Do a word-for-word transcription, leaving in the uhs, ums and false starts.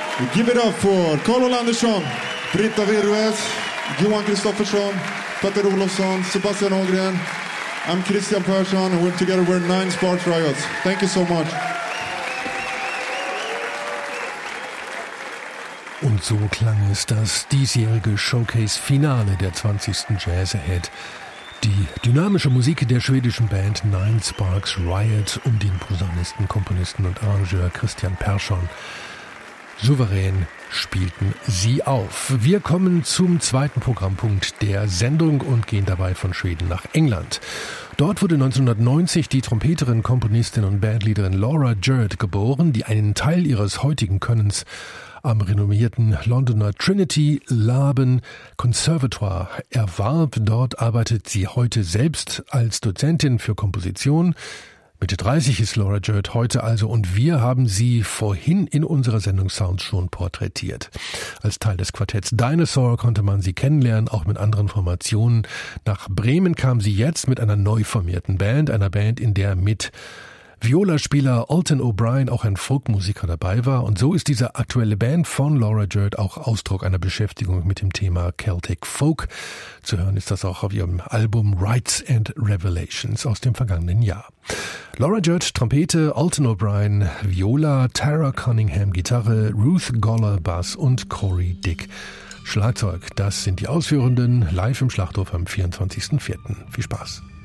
Give it up for Carl Andersson, Britta Virves, Johan Kristoffersson, Petter Olofsson, Sebastian Ågren. I'm Christian Persson and we're together we're nine Sparks Riots. Thank you so much. Und so klang es, das diesjährige Showcase-Finale der zwanzigsten Jazz Ahead. Die dynamische Musik der schwedischen Band Nine Sparks Riot um den Posaunisten, Komponisten und Arrangeur Christian Persson. Souverän spielten sie auf. Wir kommen zum zweiten Programmpunkt der Sendung und gehen dabei von Schweden nach England. Dort wurde neunzehnhundertneunzig die Trompeterin, Komponistin und Bandleaderin Laura Jurd geboren, die einen Teil ihres heutigen Könnens am renommierten Londoner Trinity Laban Conservatoire erwarb. Dort arbeitet sie heute selbst als Dozentin für Komposition. Mitte dreißig ist Laura Jurd heute also und wir haben sie vorhin in unserer Sendung Sounds schon porträtiert. Als Teil des Quartetts Dinosaur konnte man sie kennenlernen, auch mit anderen Formationen. Nach Bremen kam sie jetzt mit einer neu formierten Band, einer Band, in der mit Violaspieler Alton O'Brien auch ein Folkmusiker dabei war. Und so ist diese aktuelle Band von Laura Jurd auch Ausdruck einer Beschäftigung mit dem Thema Celtic Folk. Zu hören ist das auch auf ihrem Album Rights and Revelations aus dem vergangenen Jahr. Laura Jurd Trompete, Alton O'Brien Viola, Tara Cunningham Gitarre, Ruth Goller Bass und Corey Dick Schlagzeug. Das sind die Ausführenden live im Schlachthof am vierundzwanzigsten vierten Viel Spaß.